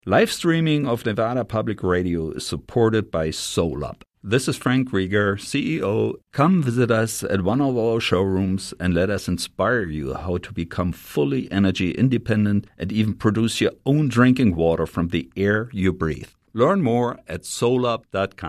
Live streaming of Nevada Public Radio is supported by SolUp. This is Frank Rieger, CEO. Come visit us at one of our showrooms and let us inspire you how to become fully energy independent and even produce your own drinking water from the air you breathe. Learn more at solup.com.